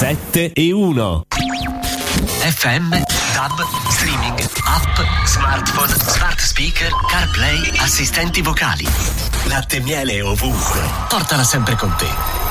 107.1 FM, DAB, streaming, app, smartphone, smart speaker, CarPlay, assistenti vocali. Latte e miele ovunque. Portala sempre con te.